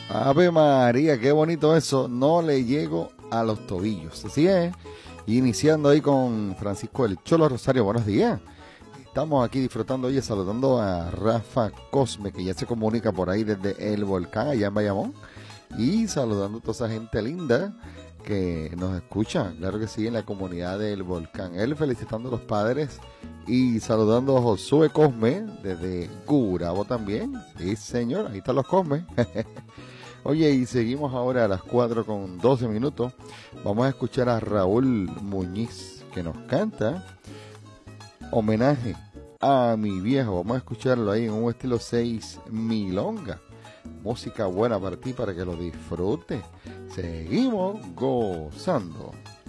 Ave María, qué bonito eso. No le llego a los tobillos. Así es. Iniciando ahí con Francisco el Cholo Rosario. Buenos días. Estamos aquí disfrutando hoy, saludando a Rafa Cosme, que ya se comunica por ahí desde el volcán, allá en Bayamón. Y saludando a toda esa gente linda que nos escucha, claro que sí, en la comunidad del volcán. Él felicitando a los padres y saludando a Josué Cosme desde Gurabo también. Sí, señor, ahí están los Cosme. Oye, y seguimos ahora a las 4:12. Vamos a escuchar a Raúl Muñiz, que nos canta homenaje a mi viejo. Vamos a escucharlo ahí en un estilo 6 milonga. Música buena para ti, para que lo disfrutes. Seguimos gozando.